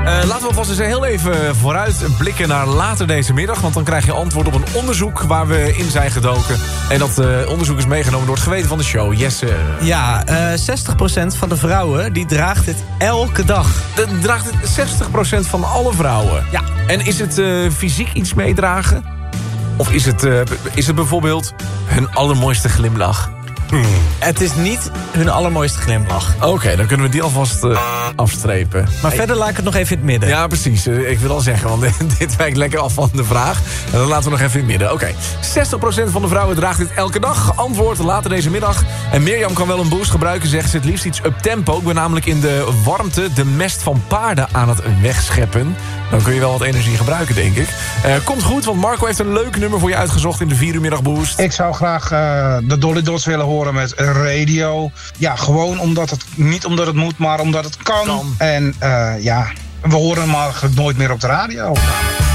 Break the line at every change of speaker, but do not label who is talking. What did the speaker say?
Laten we alvast eens heel even vooruit blikken naar later deze middag. Want dan krijg je antwoord op een onderzoek waar we in zijn gedoken. En dat onderzoek is meegenomen door het geweten van de show. Jesse.
Ja, 60% van de vrouwen die draagt het elke dag.
Draagt het 60% van alle vrouwen?
Ja.
En is het fysiek iets meedragen? Of is het bijvoorbeeld hun allermooiste glimlach?
Het is niet hun allermooiste glimlach.
Oké, dan kunnen we die alvast afstrepen.
Maar verder laat ik het nog even in het midden.
Ja, precies. Ik wil al zeggen, want dit wijkt lekker af van de vraag. En dan laten we nog even in het midden. Oké, 60% van de vrouwen draagt dit elke dag. Antwoord later deze middag. En Mirjam kan wel een boost gebruiken, zegt ze. Het liefst iets up-tempo. Ik ben namelijk in de warmte de mest van paarden aan het wegscheppen. Dan kun je wel wat energie gebruiken, denk ik. Komt goed, want Marco heeft een leuk nummer voor je uitgezocht in de 4 uur middag boost.
Ik zou graag de Dolly Dots willen horen met radio. Ja, gewoon niet omdat het moet, maar omdat het kan. En we horen hem eigenlijk nooit meer op de radio.